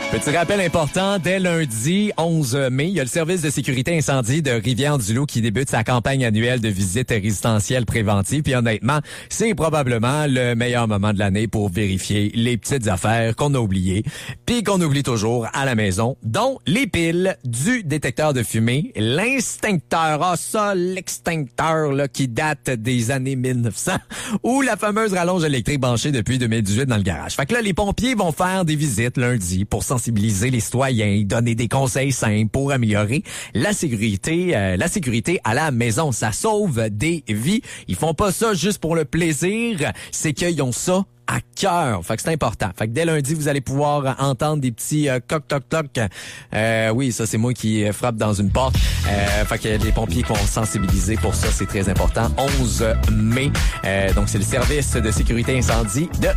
Petit rappel important, dès lundi 11 mai, il y a le service de sécurité incendie de Rivière-du-Loup qui débute sa campagne annuelle de visite résidentielle préventive. Puis honnêtement, c'est probablement le meilleur moment de l'année pour vérifier les petites affaires qu'on a oubliées, puis qu'on oublie toujours à la maison, dont les piles du détecteur de fumée, l'instincteur, l'extincteur là, qui date des années 1900, ou la fameuse rallonge électrique branchée depuis 2018 dans le garage. Fait que là, les pompiers vont faire des visites lundi pour sensibiliser les citoyens, donner des conseils simples pour améliorer la sécurité à la maison. Ça sauve des vies. Ils font pas ça juste pour le plaisir, c'est qu'ils ont ça à cœur. Fait que c'est important. Fait que dès lundi, vous allez pouvoir entendre des petits toc-toc-toc. Oui, ça, c'est moi qui frappe dans une porte. Fait que les pompiers vont sensibiliser pour ça. C'est très important. 11 mai. Donc, c'est le service de sécurité incendie de